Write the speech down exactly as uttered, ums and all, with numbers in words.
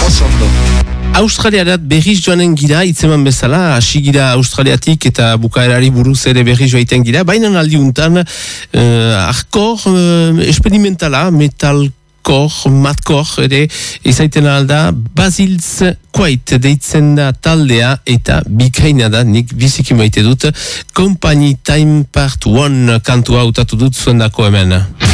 osondo. Australiarat berriz joanen gira, itzeman bezala, hasi gira Australiatik eta bukaerari buruz ere berriz joaiten gira, baina aldiuntan uh, arkor uh, experimentala, metalkor, matkor ere izaiten alda, Basils Quite deitzen da taldea eta bikaina da, nik biziki maite dut, Company Time Part one kantua hautatu dut zuen dako hemen.